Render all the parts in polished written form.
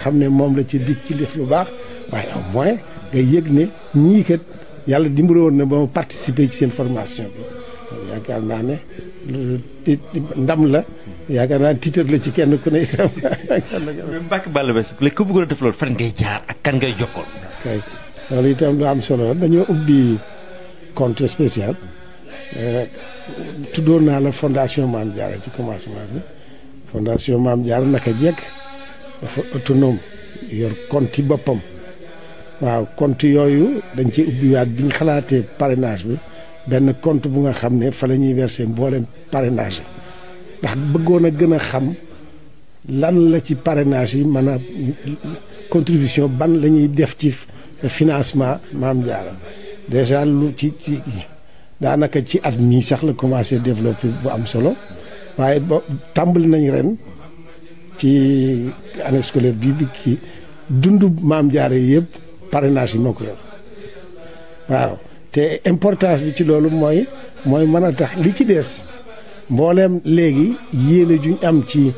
xam ne moom la ci dig ci def lu baax waaye au moins nga yëg ne ñii kat yàlla dimbali woon na ba ma participer ci seen formation bi yaakaar naa ne ndam la yaakaar naa titre la ci kenn ku ne itam. mais Mbacke Balla Basse léegi ku bëggoon a def loolu fan ngay jaar ak kan ngay jokkoon. kay loolu itam lu am solo dañoo ubbi compte spécial tuddoon naa la fondation Mame Diarra ci commencement bi fondation Mame Diarra naka jekk dafa autonome yor compte boppam waaw compte yooyu dañ ci ubbiwaat bi ñu xalaatee parrainage bi benn compte bu nga xam ne fa la ñuy verser mboolem parrainage yi ndax bëggoon a gën a xam lan la ci parrainage yi mën a contribution ban la ñuy def ci financement Mame Diarra déjà lu ci daanaka ci at mii sax la commencé développer bu am solo waaye ba tàmbali nañ ren ci année scolaire bi kii dundu Mame Diarra yi yëpp parrainage yi moo ko yor waaw te importance bi ci loolu mooy mën a tax li ci des mbooleem léegi yéene juñ am ci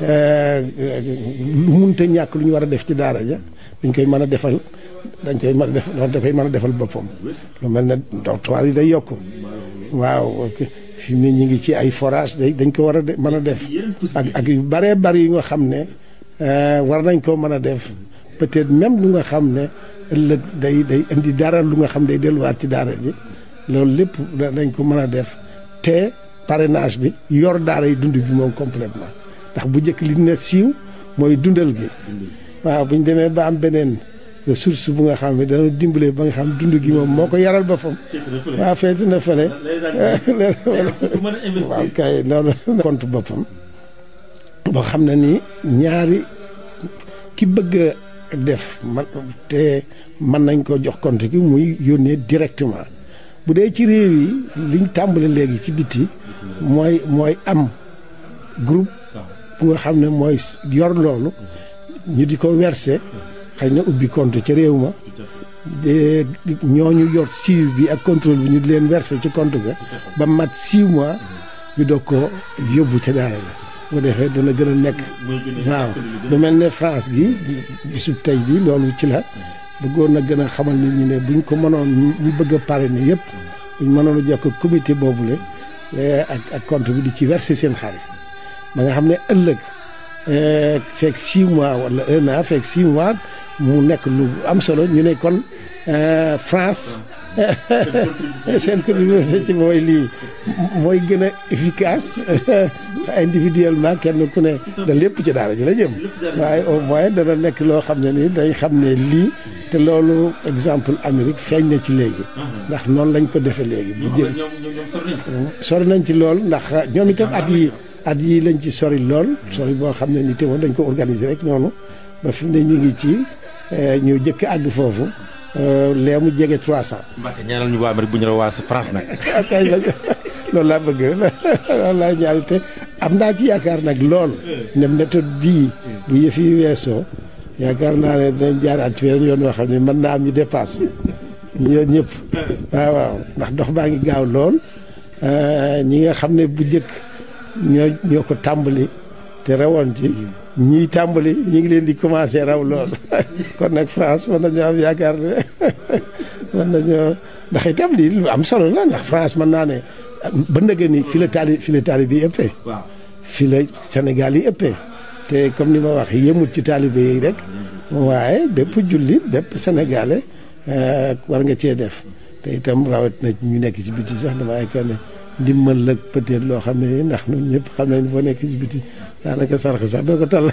lu munta ñàkk lu ñu war a def ci daara ja dañ koy mën a defal da koy mën a defal boppam lu mel ne dortoir yi day yokk waaw fi mu ne ñu ngi ci ay forage dañ ko war a mën a def ak yu bëree bëri yu nga xam ne war nañ koo mën a def peut-être même lu nga xam ne ëllëg day indi dara lu nga xam day delluwaat ci daara ji loolu lépp dañ ko mën a def te parrainage bi yor daara yi dund bi moom complètement ndax bu njëkk li ne siiw mooy dundal gi waaw bu ñu demee ba am beneen ressource bu nga xam ne dana dimbale ba nga xam dund gi moom moo ko yaral boppam waaw feeti na fële waaw kay loolu compte boppam boo xam ne ni ñaari ki bëgg a def te mën nañ ko jox compte gi muy yónnee directement bu dee ci réew yi liñ tàmbale léegi ci biti mooy am groupe bu nga xam ne mooy yor loolu ñu di ko verser xëy na ubbi compte ca réew ma ñooñu yor suivi bi ak contrôle bi ñu di leen verser ci compte ga ba mat 6 mois ñu doog ko yóbbu ca daara la bu defee dana gën a nekk waaw lu mel ne France gi bisub tey bi loolu ci la bëggoon na gën a xamal nit ñi ne buñ ko mënoon ñu bëgg a parrainer yëpp buñ mënoon a jokk comité boobule ak compte bi di ci verser seen xaalis ba nga xam ne ëllëg fekk 6 mois wala 1 an fekk 6 mois mu nekk lu am solo ñu ne kon France seen contribution ci mooy lii mooy gën a efficace individuellement kenn ku ne da lépp ci daara ji la jëm waaye au moins dana nekk loo xam ne ni dañ xam ne lii te loolu exemple Amérique feeñ na ci léegi ndax noonu lañ ko defee léegi bu jëm sori nañ ci lool ndax ñoom itam at yi lañ ci sori lool sori boo xam ne ni te woon dañ ko organiser rek noonu ba fi mu ne ñu ngi ci ñu jëkk àgg foofu lee mu jege 300. Mbacke ñaanal ñu waa Amérique bu ñu la waa France nag. kay loolu laa bëgg loolu laa ñaan te am naa ci yaakaar nag lool ne méthode bii bu yëf yi weesoo yaakaar naa ne dinañ jaaraat ci weneen yoon woo xam ne mën naa am ñu dépasse ñu yoon ñëpp waaw ndax dox baa ngi gaaw lool ñi nga xam ne bu njëkk ñoo ko tàmbali te rawoon ci ñii tàmbali ñi ngi leen di commencé raw lool kon nag France mën nañoo am yaakaar ne mën nañoo ndax itam lii lu am solo la ndax France mën naa ne ba ndëgë ni fi la taalibe yi ëppee fi la Sénégal yi ëppee te comme ni ma wax yëmut ci taalibe yi rek waaye bépp jullit bépp sénégalais war nga cee def te itam rawat na ñu nekk ci biti sax dama yaakaar ne ndimbal la peut-être loo xam ne ndax ñun ñëpp xam nañ boo nekk ci biti daanaka sarax sax doo ko tal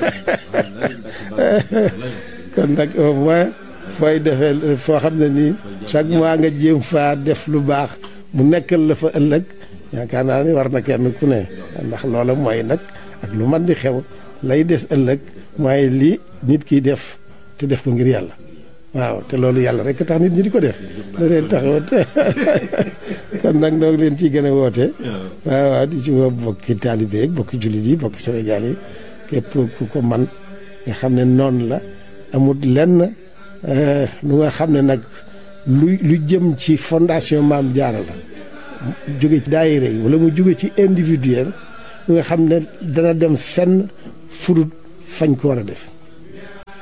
kon nag au moins fooy defee foo xam ne nii chaque mois nga jéem faa def lu baax mu nekkal la fa ëllëg yaakaar naa ni war na kenn ku ne ndax loola mooy nag ak lu man di xew lay des ëllëg mooy lii nit kiy def te def ko ngir yàlla waaw te loolu yàlla rek tax nit ñi di ko def da leen taxawat kon nag noo ngi leen ciy gën a woote waaw di ci woo bokki taalibe yi bokki jullit yi bokki Sénégal yi képp ku ko man nga xam ne noonu la amul lenn lu nga xam ne nag lu jëm ci fondation Mame Diarra la jóge ci daayira yi wala mu jóge ci individuel lu nga xam ne dana dem fenn fudut fañ ko war a def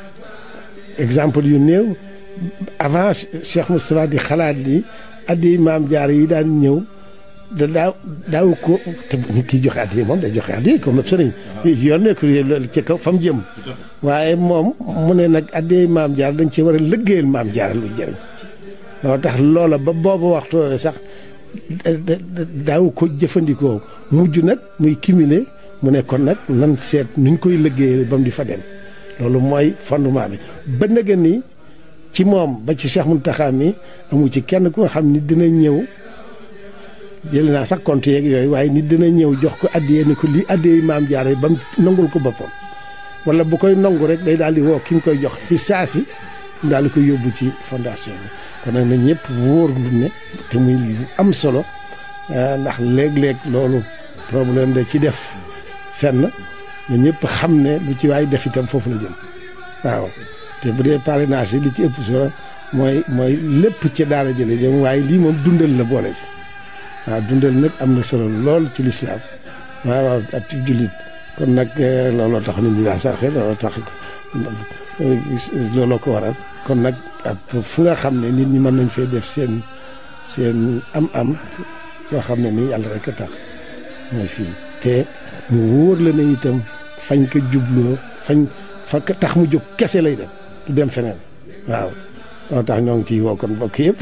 exemple yu néew avant Cheikh Moustapha di xalaat ni addi maam jaar yi daan ñëw daaw ko te nit ki joxe addi moom day joxe addi comme sëriñ yoon nekk loolu ci kaw fa mu jëm waaye moom mu ne nag addi maam jaar dañ ci war a liggéeyal maam jaar lu jëriñ loo tax loola ba boobu waxtu sax daaw ko jëfandikoo mujj nag muy cumuler mu ne kon nag nan seet nuñ koy liggéeyal ba mu di fa dem loolu mooy fondement bi ba nëgë ni ci moom ba ci Cheikh Mountakha mi amu ci kenn ku nga xam ni dina ñëw jël naa sax compte yeeg yooyu waaye nit dina ñëw jox ko addiyee ni ko lii addiyee maam jaare ba mu nangul ko boppam wala bu koy nangu rek day daal di woo ki mu koy jox fi saasi mu daal di koy yóbbu ci fondation bi kon nag na ñëpp wóor lu ne te muy lu am solo ndax léeg-léeg loolu problème da ci def fenn na ñëpp xam ne lu ci waay def itam foofu la jëm waaw te bu dee parrainage yi li ci ëpp solo mooy lépp ci daara jële jëm waaye lii moom dundal la boole ci waaw dundal nag am na solo lool ci lislaam waaw ak ci jullit kon nag looloo tax nit ñi daa sarxe looloo tax looloo ko waral kon nag fu nga xam ne nit ñi mën nañ fee def seen am-am loo xam ne nii yàlla rek a tax mooy fii te mu wóor la ne itam fañ ko jubloo fa tax mu jóg kese lay dem du dem feneen waaw moo tax ñoo ngi ciy woo kon mbokk yëpp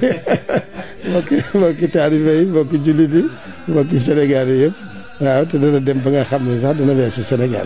mbokki taalibe yi mbokki jullit yi mbokki Sénégal yi yëpp waaw te dana dem ba nga xam ne sax dana weesu Sénégal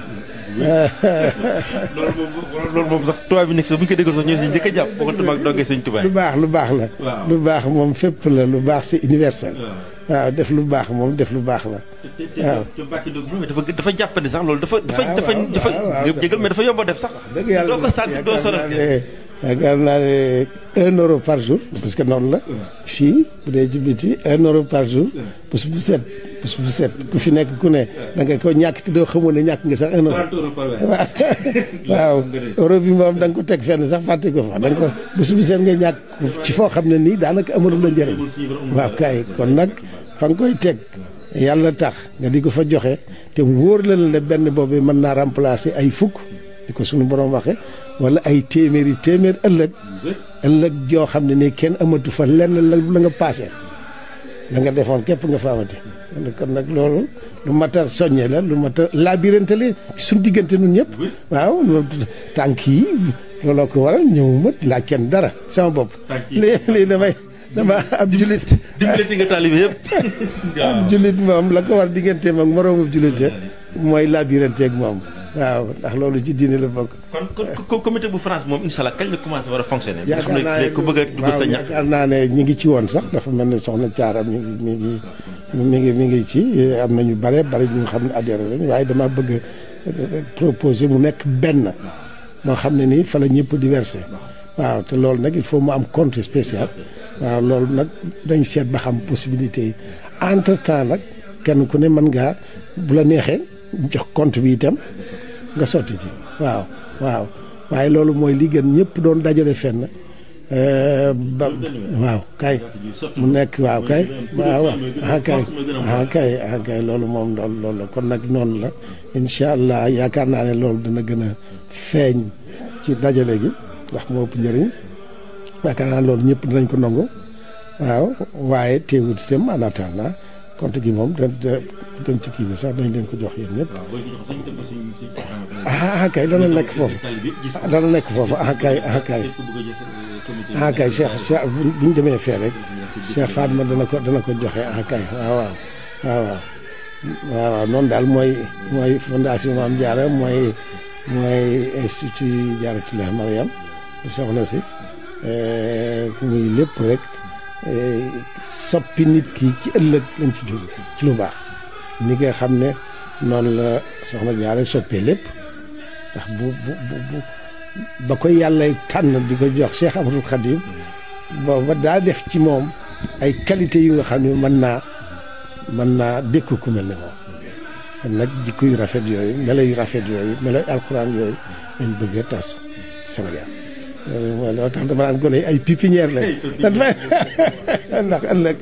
loolu moom sax tubaab bi nekk sax bu ñu ko déggoon sax ñoo si njëkk a jàpp boo ko tamaag dongee sëñ tubaab lu baax la lu baax moom fépp la lu baax c'est universel waaw def lu baax moom def lu baax la waaw dafa jàppandi sax loolu dafa jégal mais dafa yomb a def sax dëgg yàlla doo ko sant doo sonal yaakaar naa ne 1 euro par jour parce que noonu la fii bu dee ci biti 1 euro par jour bés bu set ku fi nekk ku ne da nga ko ñàkk te doo xamoon ne ñàkk nga sax 1 euro waaw euro bi moom da nga ko teg fenn sax fàtte ko fa da nga ko bés bu set nga ñàkk ci foo xam ne nii daanaka amalul la njëriñ waaw kay kon nag fa nga koy teg yàlla tax nga di ko fa joxe te wóor la ne benn boobu mën naa remplacer ay fukk di ko suñu borom waxe wala ay téeméer ëllëg joo xam ne nii kenn amatu fa lenn la nga paase la nga defoon képp nga fa amati kon nag loolu lu mat a soññe la lu mat a labirante la suñ diggante nun ñëpp waaw tànk yi looloo ko waral ñëwuma laaj kenn dara sama bopp lii dama ab julit dimbalati nga taalibe yëpp ab julit moom la ko war digganteem ak moroomu julite mooy labirante ak moom waaw ndax loolu ci diine la bokk. kon comité bu France moom incha allah kañ la commencé war a fonctionner. yaakaar naa ne ku bëgg a dugg sa ñax yaakaar naa ne ñi ngi ci woon sax dafa mel ne soxna Thiara mi ngi ci am na ñu bare ñu xam ne adhéré lañ waaye dama bëgg a proposer mu nekk benn moo xam ne nii fa la ñëpp di versé waaw te loolu nag il faut mu am compte spécial waaw loolu nag dañ seet ba xam possibilité yi entre temps nag kenn ku ne mën ngaa bu la neexee jox compte bi itam. nga sotti ci waaw waaye loolu mooy li gën ñëpp doon dajale fenn ba waaw kay mu nekk waaw kay waaw kay loolu moom loolu la kon nag noonu la incha allah yaakaar naa ne loolu dana gën a feeñ ci dajale gi ndax moo ëpp njëriñ yaakaar naa loolu ñëpp dinañ ko nangu waaw waaye teewut itam en attendant compte gi moom dem ci kii bi sax dañ leen ko jox yéen ñëpp kay dana nekk foofu kay Cheikh bu ñu demee fee rek Cheikh Fatma dana ko joxe kay waaw noonu daal mooy fondation Mame Diarra mooy institut Diarratoulah Mariam soxna si muy lépp rek soppi nit ki ci ëllëg lañ ci jóg ci lu baax ni nga xam ne noonu la soxna Diarra soppee lépp ndax bu ba ko yàlla tànn di ko jox Cheikh Ahmadou Khadim booba daa def ci moom ay qualité yu nga xam ne mën naa dékku ku mel ne moom kon nag jikko yu rafet yooyu melo yu rafet yooyu melo alxuraan yooyu lañ bëgg a tas Sénégal loolu tax dama naan gone ay pépinière lañ ndax ëllëg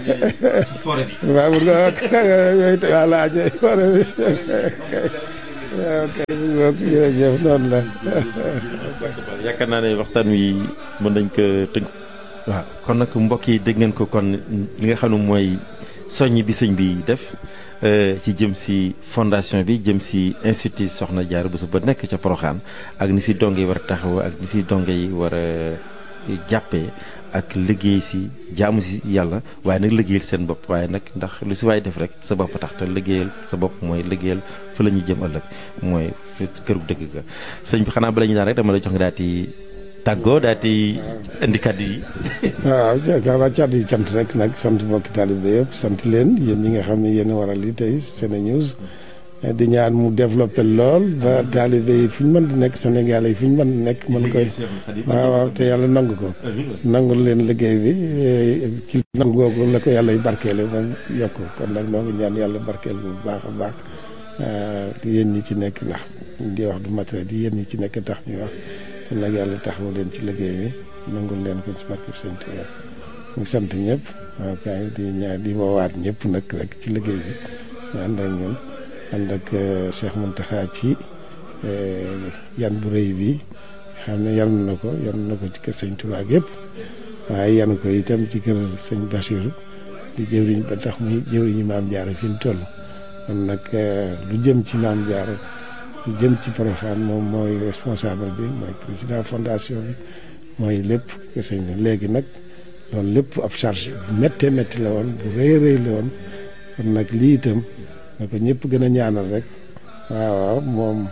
waaw mun nga yooyu voilà forêt bi ok jërëjëf noonu la. yaakaar naa ne waxtaan wi mën nañ ko tënk. waaw kon nag mbokk yi dégg ngeen ko kon li nga xam ne mooy soññ bi sëñ bi def ci jëm si fondation bi jëm si institut Soxna Diarra Bousso ba nekk ca Porokhane ak ni si donge yi war a taxaw ak ni si donge yi war a jàppee ak liggéey si jaamu si yàlla waaye nag liggéeyal seen bopp waaye nag ndax lu si waay def rek sa bopp tax te liggéeyal sa bopp mooy liggéeyal fa la ñuy jëm ëllëg mooy këru dëgg ga sëñ bi xanaa bala ñu daan rek dama la jox nga daal di tàggoo daal di indi kàddu yi. waaw jaakaar kàddu yi cant rek nag sant mbokki taalibe yëpp sant leen yéen ñi nga xam ne yéen a waral li tey SeneNews di ñaan mu développé lool ba taalibe yi fi ñu mën di nekk Sénégal yi fi ñu mën di nekk mën koy waaw te yàlla nangu ko nangul leen liggéey bi ci nangu googu la ko yàlla y barkeele moom yokk kon nag noo ngi ñaan yàlla barkeel bu baax a baax yéen ñi ci nekk ndax di wax du matériel yi yéen ñi ci nekk tax ñuy wax kon nag yàlla taxawu leen ci liggéey bi nangul leen ko ci barkeb Sëñ Tuubaa ñu sant ñëpp waaw kay di ñaan di woowaat ñëpp nag rek ci liggéey bi ñu ànd ak ñun ànd ak Cheikh Mountakha ci yan bu rëy bi xam ne yan na ko ci kër Sëñ Tuubaa yëpp waaye yan ko itam ci kër Sëñ Bachir di jëwriñ ba tax muy jëwriñu Maam Jaara fi mu toll kon nag lu jëm ci Maam Jaara lu jëm ci Porokhane moom mooy responsable bi mooy président fondation bi mooy lépp kër Sëñ bi léegi nag loolu lépp ab charge bu méttee métti la woon bu rëy rëy la woon kon nag lii itam na ko ñëpp gën a ñaanal rek waaw moom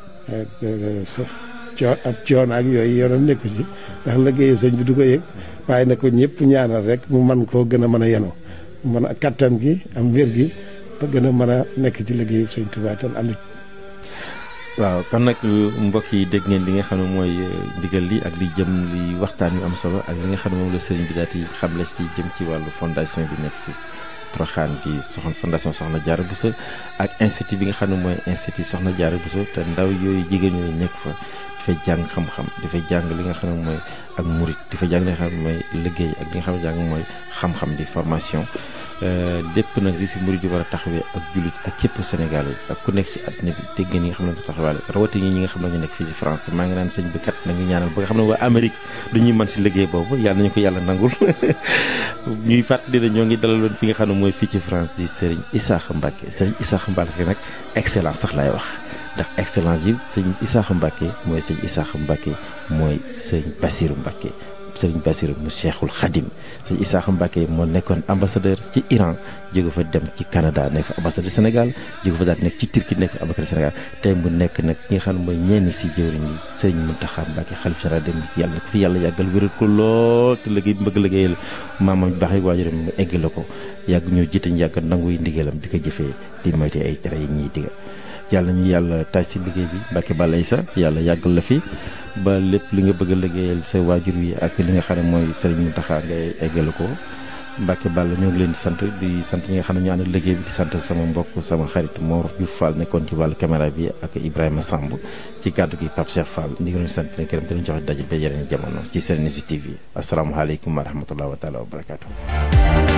ab coon ak yooyu yoonam nekku ci ndax liggéeyu sëñ bi du ko yëg waaye na ko ñëpp ñaanal rek mu man koo gën a mën a yenu mën a kattan gi am wér gi ba gën a mën a nekk ci liggéeyu sëñ Tuubaa tan ànd. waaw kon nag mbokk yi dégg ngeen li nga xam ne mooy ndigal li ak li jëm li waxtaan yu am solo ak li nga xam ne moom la sëriñ bi daal di xamle ci jëm ci wàllu fondation bi nekk si Porokhane bi fondation Soxna Diarra Bousso ak institut bi nga xam ne mooy institut Soxna Diarra Bousso te ndaw yooyu jigéen ñooyu nekk fa dafay jàng xam-xam dafay jàng li nga xam ne mooy ak murit dafay jàng li nga xam ne mooy liggéey ak li nga xam ne jàng mooy xam-xam di formation lépp nag li si murit yi war a taxawee ak jullit ak képp Sénégal yi ak ku nekk ci àddina bi dégg ngeen ñi nga xam ne ko taxawaale rawatina ñi nga xam ne ñu nekk fii ci France te maa ngi naan sëñ bi kat nañu ñaanal ba nga xam ne waa Amérique du ñuy mën si liggéey boobu yàlla nañu ko yàlla nangul ñuy fàttali ne ñoo ngi dalaloon fi nga xam ne mooy fii ci France di Serigne Issakha Mbacké Serigne Issakha Mbacké nag excellence sax laay wax ndax excellence yi sëñ Issakha Mbacké mooy sëñ Issakha Mbacké mooy sëñ Bassirou Mbacké Sëriñ Bassirou mu Cheikhul Khadim sëñ Issakha Mbacké moo nekkoon ambassadeur ci Iran jóge fa dem ci Canada nekk fa ambassadeur Sénégal jóge fa daal nekk ci Turquie nekk ambassadeur Sénégal tey mu nekk nag ki nga xam ne mooy ñenn si jëwriñ yi sëriñ Mountakha Mbacké xalif général dem yàlla ko fi yàlla yàggal wéral ko lool te liggéey bi bëgg liggéeyal maamam baax yi waajuram mu egg la ko yàgg ñoo jiite ñu yàgg nanguy ndigalam di ko jëfee di moyte ay tere yi ñuy digal yàlla ñu yàlla taaj si liggéey bi Mbacké Balla Issa yàlla yàggal la fi ba lépp li nga bëgg a liggéeyal sa waajur yi ak li nga xam ne mooy Serigne Mountakha ngay eggale ko Mbacké Balla ñoo ngi leen di sant ñi nga xam ne ñu ànd liggéey bi di sant sama mbokk sama xarit Mor Diouf Fall nekkoon ci wàllu caméra bi ak Ibrahima Samb ci kàddu gi Pape Cheikh Fall ñu ngi leen sant leen gërëm te ñu joxe daje ba yeneen jamono ci SeneNews TV asalaamaaleykum wa rahmatulah wa taala wa barakaatu.